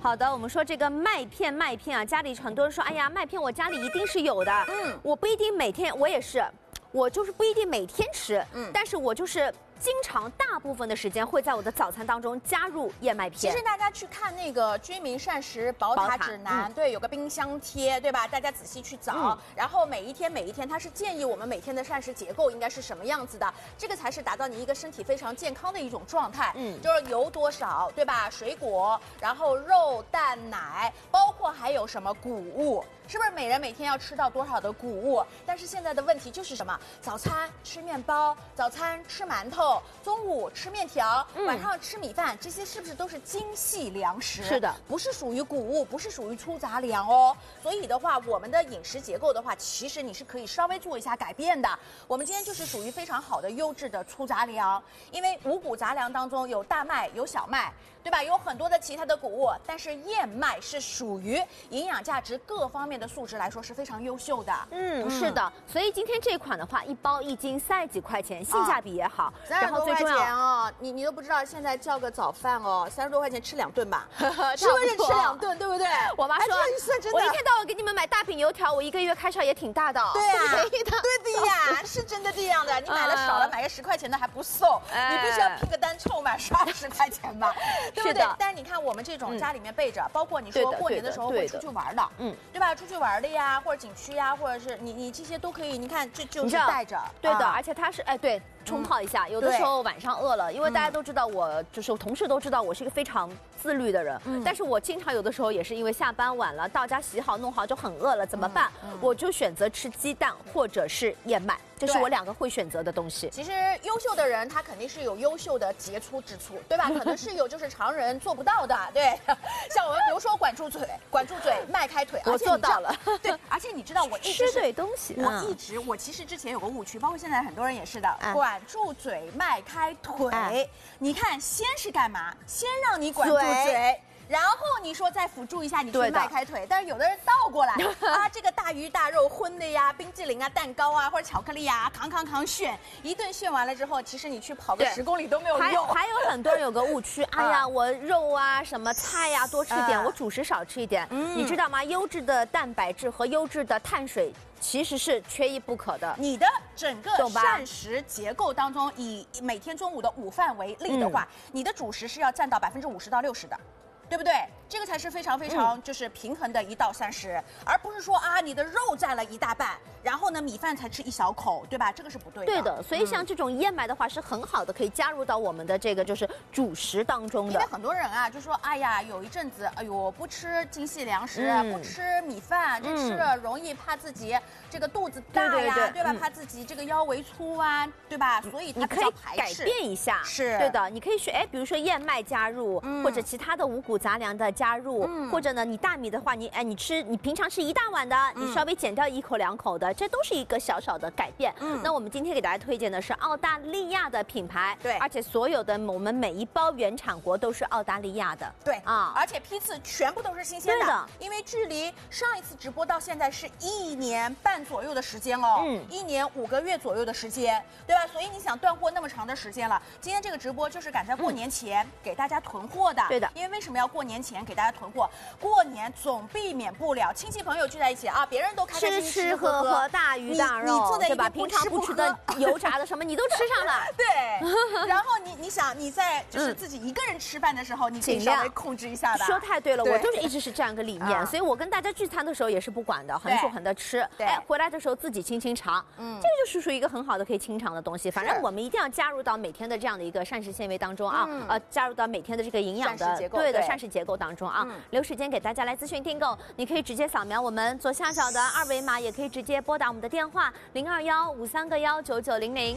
好的，我们说这个麦片啊，家里很多人说，哎呀，麦片我家里一定是有的。我不一定每天，我也是，我就是不一定每天吃。但是我就是经常大部分的时间会在我的早餐当中加入燕麦片。 其实大家去看那个居民膳食宝塔指南，对，有个冰箱贴，对吧？大家仔细去找，然后每一天它是建议我们每天的膳食结构应该是什么样子的，这个才是达到你一个身体非常健康的一种状态。就是油多少，对吧？水果，然后肉、蛋、奶，包括还有什么谷物。是不是每人每天要吃到多少的谷物？但是现在的问题就是什么？早餐吃面包，早餐吃馒头，中午吃面条，晚上吃米饭，这些是不是都是精细粮食？ 是的， 不是属于谷物，不是属于粗杂粮哦。所以的话，我们的饮食结构的话，其实你是可以稍微做一下改变的。我们今天就是属于非常好的优质的粗杂粮，因为五谷杂粮当中有大麦，有小麦。对吧？有很多的其他的谷物，但是燕麦是属于营养价值各方面的素质来说是非常优秀的。 是的。所以今天这款的话，1包1斤30几块钱，性价比也好。然后最重要哦，你都不知道，现在叫个早饭哦，30多块钱吃2顿吧，是不是吃2顿，对不对？ 我妈说，我一天到晚给你们买大饼油条，我1个月开销也挺大的。 对啊，对的呀，是真的这样的。你买了少了，买个10块钱的还不送，你必须要拼个单凑买20块钱吧。对不对？但是你看我们这种家里面备着，包括你说过年的时候会出去玩的，对吧？出去玩的呀，或者景区呀，或者是你这些都可以。你看这就是带着， 对的，而且它是对。冲泡一下，有的时候晚上饿了，因为大家都知道我就是同事都知道我是一个非常自律的人，但是我经常有的时候也是因为下班晚了，到家洗好弄好就很饿了，怎么办？我就选择吃鸡蛋或者是燕麦，这是我2个会选择的东西。 其实优秀的人他肯定是有优秀的杰出之处，对吧？可能是有就是常人做不到的，对。像我们比如说管住嘴，迈开腿， 我做到了。 对，而且你知道我一直吃对东西， 我其实之前有个误区，包括现在很多人也是的，管住嘴，迈开腿。你看，先是干嘛？先让你管住嘴。然后你说再辅助一下你去迈开腿，但是有的人倒过来啊，这个大鱼大肉荤的呀，冰淇淋啊、蛋糕啊或者巧克力啊，扛炫，一顿炫完了之后，其实你去跑个10公里都没有用。 还有很多人有个误区，哎呀，我肉啊、什么菜呀多吃点，我主食少吃一点，你知道吗？优质的蛋白质和优质的碳水其实是缺一不可的。 你的整个膳食结构当中，以每天中午的午饭为例的话，你的主食是要占到50%到60%的。对不对？这个才是非常就是平衡的一道膳食，而不是说啊你的肉占了1大半，然后呢米饭才吃1小口，对吧？这个是不对的。 对的，所以像这种燕麦的话是很好的，可以加入到我们的这个就是主食当中的。 因为很多人啊就说，哎呀，有一阵子，哎呦不吃精细粮食，不吃米饭，这吃了容易怕自己这个肚子大呀，对吧？怕自己这个腰围粗啊，对吧？所以它比较排斥。 改变一下， 是对的，你可以选比如说燕麦加入，或者其他的五谷杂粮的加入，或者呢，你大米的话，你平常吃1大碗的，你稍微减掉1口2口的，这都是一个小小的改变。那我们今天给大家推荐的是澳大利亚的品牌， 对， 而且所有的我们每一包原产国都是澳大利亚的， 对啊，而且批次全部都是新鲜的， 因为距离上一次直播到现在是1年半左右的时间哦，1年5个月左右的时间，对吧？所以你想断货那么长的时间了，今天这个直播就是赶在过年前给大家囤货的， 对的， 因为为什么要过年前给大家囤货？过年总避免不了亲戚朋友聚在一起啊，别人都开开心心吃喝大鱼大肉， 你坐在一边平常不吃的油炸的什么你都吃上了， 对。然后你想你在就是自己一个人吃饭的时候，你可以稍微控制一下的。 说太对了，我就是一直是这样一个理念，所以我跟大家聚餐的时候也是不管的，很爽的吃，回来的时候自己清肠，这个就是属于一个很好的可以清肠的东西。反正我们一定要加入到每天的这样的一个膳食纤维当中啊，加入到每天的这个营养的膳食结构当中啊。留时间给大家来咨询订购，你可以直接扫描我们左下角的2维码，也可以直接拨打我们的电话02153919900。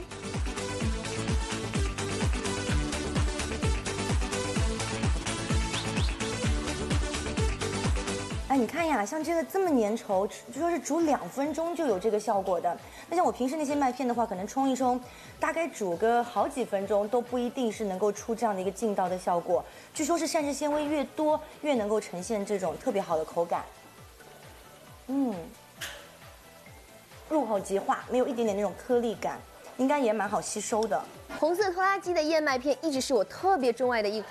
哎，你看呀，像这个这么粘稠，就说是煮2分钟就有这个效果的。那像我平时那些麦片的话，可能冲一冲，大概煮个好几分钟都不一定是能够出这样的一个劲道的效果。据说是膳食纤维越多，越能够呈现这种特别好的口感。入口即化，没有一点点那种颗粒感，应该也蛮好吸收的。 红色拖拉机的燕麦片一直是我特别钟爱的一款。